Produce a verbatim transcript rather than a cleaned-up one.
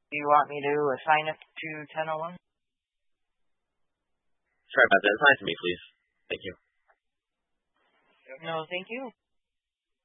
Do you want me to assign it to ten oh one? Sorry about that. Assign it to me, please. Thank you. No, thank you.